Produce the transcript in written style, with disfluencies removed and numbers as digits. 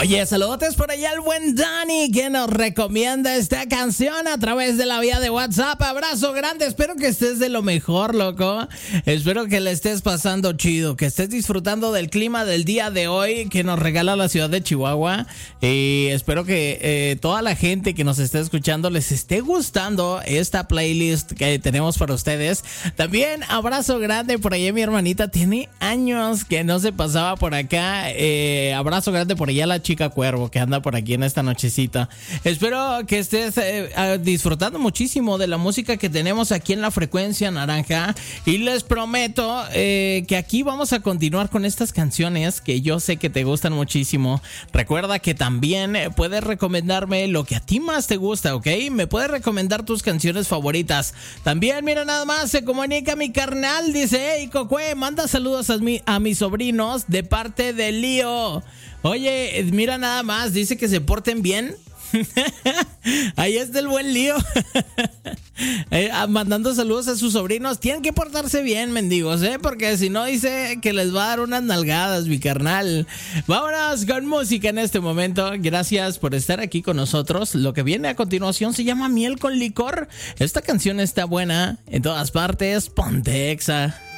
Oye, saludos por allá al buen Dani que nos recomienda esta canción a través de la vía de WhatsApp. Abrazo grande, espero que estés de lo mejor, loco. Espero que le estés pasando chido, que estés disfrutando del clima del día de hoy que nos regala la ciudad de Chihuahua. Y espero que toda la gente que nos está escuchando les esté gustando esta playlist que tenemos para ustedes. También abrazo grande por allá, mi hermanita tiene años que no se pasaba por acá. Abrazo grande por allá a la chica Cuervo que anda por aquí en esta nochecita. Espero que estés disfrutando muchísimo de la música que tenemos aquí en la frecuencia naranja, y les prometo que aquí vamos a continuar con estas canciones que yo sé que te gustan muchísimo. Recuerda que también puedes recomendarme lo que a ti más te gusta, ¿ok? Me puedes recomendar tus canciones favoritas. También, mira, nada más se comunica mi carnal, dice: hey, Cocue, manda saludos a mis sobrinos de parte de Lío. Oye, mira nada más, dice que se porten bien. Ahí está el buen Lío. Mandando saludos a sus sobrinos. Tienen que portarse bien, mendigos, porque si no, dice que les va a dar unas nalgadas, mi carnal. Vámonos con música en este momento. Gracias por estar aquí con nosotros. Lo que viene a continuación se llama Miel con Licor. Esta canción está buena en todas partes. Ponte Exa.